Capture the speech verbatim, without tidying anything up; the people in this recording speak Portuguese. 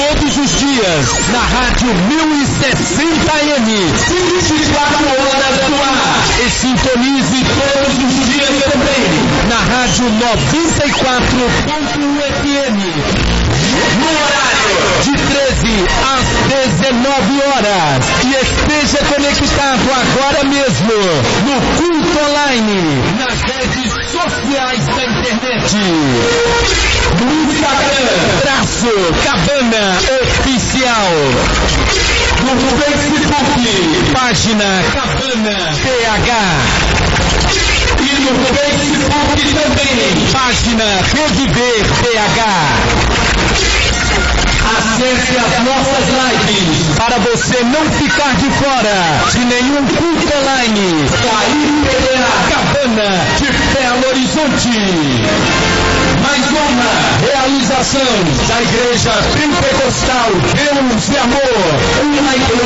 todos os dias, na Rádio mil e sessenta M, vinte e quatro horas no ar. E sintonize todos os dias também, na Rádio noventa e quatro ponto um F M, no horário de treze às dezenove horas. E esteja conectado agora mesmo no Culto Online, nas redes sociais da internet. No Instagram, traço Cabana Oficial. No Facebook, página Cabana P H. E no Facebook também, página Rede B P H. Acesse as nossas lives para você não ficar de fora de nenhum culto online. Aí Pereira Cabana de Belo Horizonte. Mais uma realização da Igreja Pentecostal Deus e Amor, uma igreja